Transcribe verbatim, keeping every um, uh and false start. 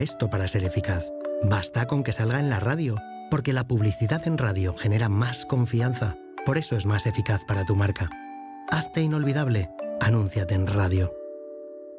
Esto para ser eficaz. Basta con que salga en la radio, porque la publicidad en radio genera más confianza. Por eso es más eficaz para tu marca. Hazte inolvidable. Anúnciate en radio.